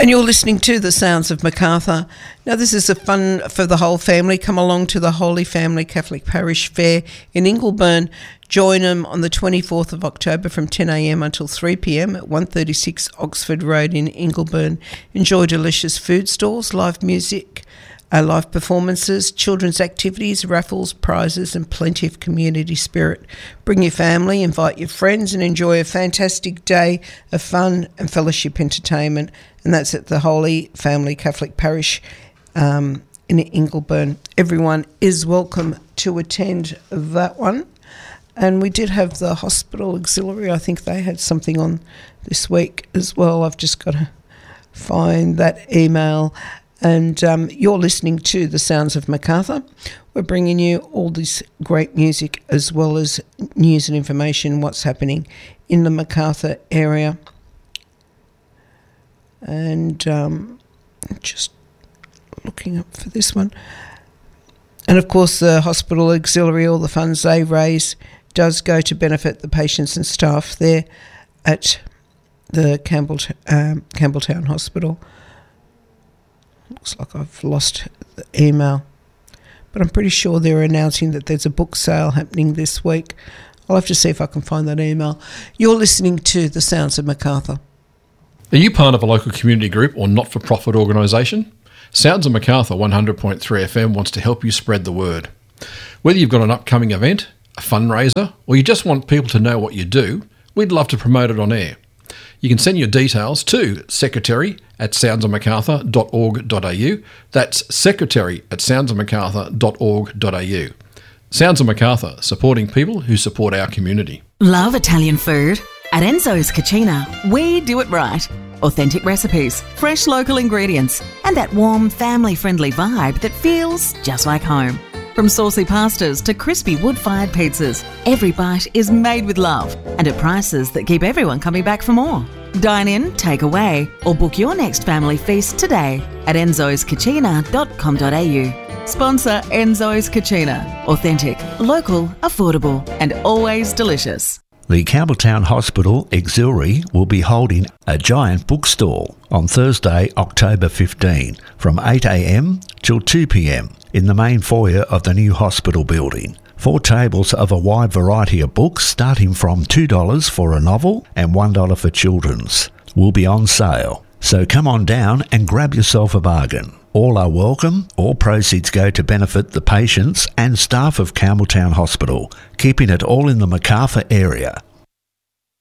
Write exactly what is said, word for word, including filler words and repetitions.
And you're listening to The Sounds of Macarthur. Now, this is a fun for the whole family. Come along to the Holy Family Catholic Parish Fair in Ingleburn. Join them on the twenty-fourth of October from ten a m until three p m at one thirty-six Oxford Road in Ingleburn. Enjoy delicious food stalls, live music, Uh, live performances, children's activities, raffles, prizes and plenty of community spirit. Bring your family, invite your friends and enjoy a fantastic day of fun and fellowship entertainment, and that's at the Holy Family Catholic Parish um, in Ingleburn. Everyone is welcome to attend that one. And we did have the hospital auxiliary. I think they had something on this week as well. I've just got to find that email. And um, you're listening to The Sounds of Macarthur. We're bringing you all this great music as well as news and information, what's happening in the Macarthur area. And um, just looking up for this one. And, of course, the hospital auxiliary, all the funds they raise does go to benefit the patients and staff there at the Campbell, um, Campbelltown Hospital. Looks like I've lost the email, but I'm pretty sure they're announcing that there's a book sale happening this week. I'll have to see if I can find that email. You're listening to The Sounds of Macarthur. Are you part of a local community group or not-for-profit organisation? Sounds of Macarthur one hundred point three F M wants to help you spread the word. Whether you've got an upcoming event, a fundraiser, or you just want people to know what you do, we'd love to promote it on air. You can send your details to secretary at sounds of macarthur dot org dot a u. That's secretary at sounds of macarthur dot org dot a u. Sounds of Macarthur, supporting people who support our community. Love Italian food? At Enzo's Cucina, we do it right. Authentic recipes, fresh local ingredients, and that warm, family-friendly vibe that feels just like home. From saucy pastas to crispy wood-fired pizzas, every bite is made with love and at prices that keep everyone coming back for more. Dine in, take away, or book your next family feast today at enzos cucina dot com dot a u. Sponsor Enzo's Cucina. Authentic, local, affordable, and always delicious. The Campbelltown Hospital Auxiliary will be holding a giant bookstall on Thursday, October fifteenth from eight a m till two p m in the main foyer of the new hospital building. Four tables of a wide variety of books starting from two dollars for a novel and one dollar for children's will be on sale. So come on down and grab yourself a bargain. All are welcome. All proceeds go to benefit the patients and staff of Campbelltown Hospital, keeping it all in the Macarthur area.